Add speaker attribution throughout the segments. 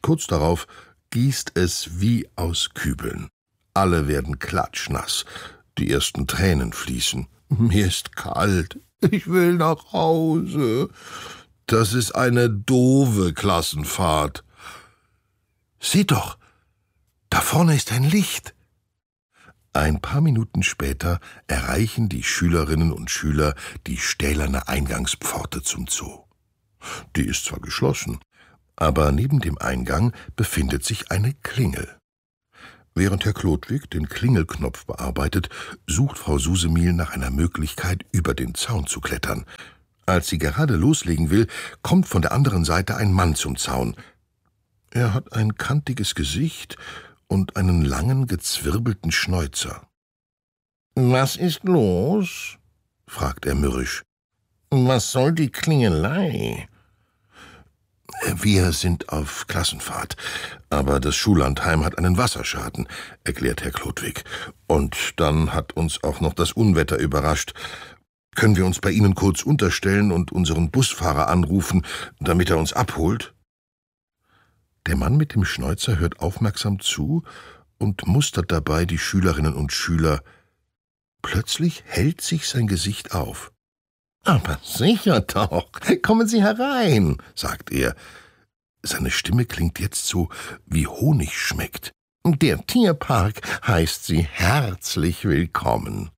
Speaker 1: kurz darauf gießt es wie aus Kübeln. Alle werden klatschnass. Die ersten Tränen fließen. »Mir ist kalt. Ich will nach Hause. Das ist eine doofe Klassenfahrt.« »Seht doch, da vorne ist ein Licht.« Ein paar Minuten später erreichen die Schülerinnen und Schüler die stählerne Eingangspforte zum Zoo. Die ist zwar geschlossen, aber neben dem Eingang befindet sich eine Klingel. Während Herr Chlodwig den Klingelknopf bearbeitet, sucht Frau Susemihl nach einer Möglichkeit, über den Zaun zu klettern. Als sie gerade loslegen will, kommt von der anderen Seite ein Mann zum Zaun. Er hat ein kantiges Gesicht und einen langen, gezwirbelten Schnäuzer. »Was ist los?« fragt er mürrisch. »Was soll die Klingelei?« »Wir sind auf Klassenfahrt, aber das Schullandheim hat einen Wasserschaden«, erklärt Herr Chlodwig. »Und dann hat uns auch noch das Unwetter überrascht. Können wir uns bei Ihnen kurz unterstellen und unseren Busfahrer anrufen, damit er uns abholt?« Der Mann mit dem Schnäuzer hört aufmerksam zu und mustert dabei die Schülerinnen und Schüler. Plötzlich hellt sich sein Gesicht auf. »Aber sicher doch, kommen Sie herein«, sagt er. Seine Stimme klingt jetzt so, wie Honig schmeckt. »Der Tierpark heißt Sie herzlich willkommen.«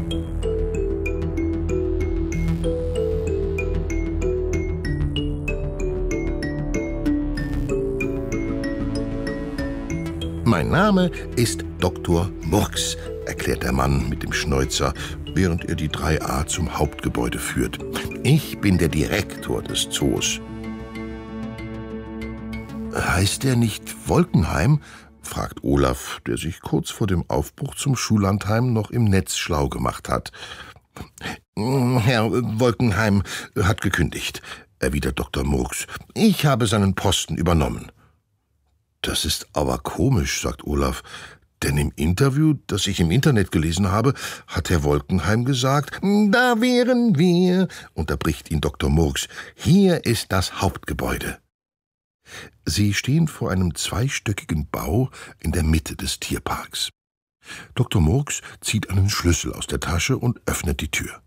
Speaker 1: »Mein Name ist Dr. Murks«, erklärt der Mann mit dem Schnäuzer, während er die 3a zum Hauptgebäude führt. »Ich bin der Direktor des Zoos.« »Heißt er nicht Wolkenheim?« fragt Olaf, der sich kurz vor dem Aufbruch zum Schullandheim noch im Netz schlau gemacht hat. »Herr Wolkenheim hat gekündigt«, erwidert Dr. Murks. »Ich habe seinen Posten übernommen.« »Das ist aber komisch«, sagt Olaf, »denn im Interview, das ich im Internet gelesen habe, hat Herr Wolkenheim gesagt, »Da wären wir«, unterbricht ihn Dr. Murks, »hier ist das Hauptgebäude.« Sie stehen vor einem zweistöckigen Bau in der Mitte des Tierparks. Dr. Murks zieht einen Schlüssel aus der Tasche und öffnet die Tür.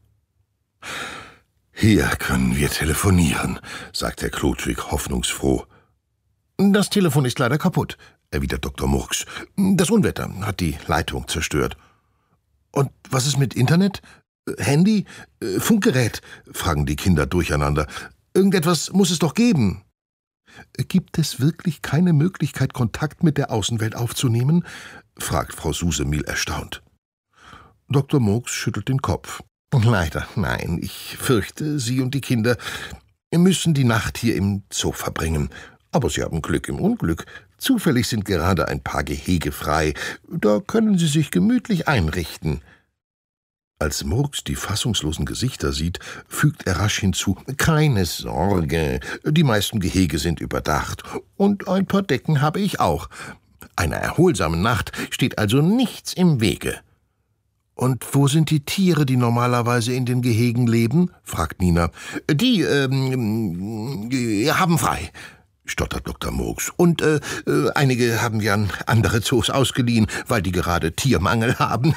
Speaker 1: »Hier können wir telefonieren«, sagt Herr Chlodwig hoffnungsfroh. »Das Telefon ist leider kaputt«, erwidert Dr. Murks. »Das Unwetter hat die Leitung zerstört.« »Und was ist mit Internet? Handy? Funkgerät?« fragen die Kinder durcheinander. »Irgendetwas muss es doch geben.« »Gibt es wirklich keine Möglichkeit, Kontakt mit der Außenwelt aufzunehmen?« fragt Frau Susemihl erstaunt. Dr. Murks schüttelt den Kopf. »Leider nein, ich fürchte, Sie und die Kinder müssen die Nacht hier im Zoo verbringen. Aber Sie haben Glück im Unglück. Zufällig sind gerade ein paar Gehege frei. Da können Sie sich gemütlich einrichten.« Als Murks die fassungslosen Gesichter sieht, fügt er rasch hinzu, »Keine Sorge, die meisten Gehege sind überdacht. Und ein paar Decken habe ich auch. Einer erholsamen Nacht steht also nichts im Wege.« »Und wo sind die Tiere, die normalerweise in den Gehegen leben?« fragt Nina. »Die haben frei«, stottert Dr. Murks. »Und einige haben wir an andere Zoos ausgeliehen, weil die gerade Tiermangel haben.«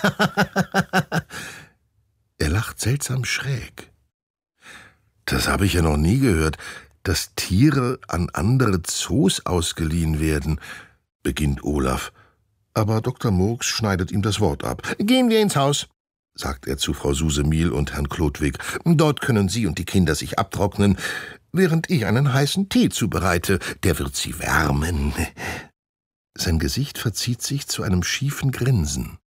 Speaker 1: Er lacht seltsam schräg. »Das habe ich ja noch nie gehört, dass Tiere an andere Zoos ausgeliehen werden«, beginnt Olaf. Aber Dr. Murks schneidet ihm das Wort ab. »Gehen wir ins Haus«, sagt er zu Frau Susemihl und Herrn Chlodwig. »Dort können Sie und die Kinder sich abtrocknen, während ich einen heißen Tee zubereite. Der wird Sie wärmen.« Sein Gesicht verzieht sich zu einem schiefen Grinsen.